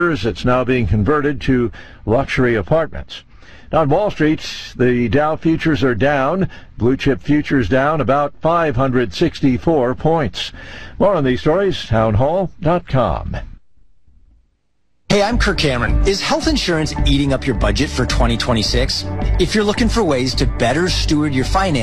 It's now being converted to luxury apartments. On Wall Street, the Dow futures are down. Blue chip futures down about 564 points. More on these stories, townhall.com. Hey, I'm Kirk Cameron. Is health insurance eating up your budget for 2026? If you're looking for ways to better steward your finances,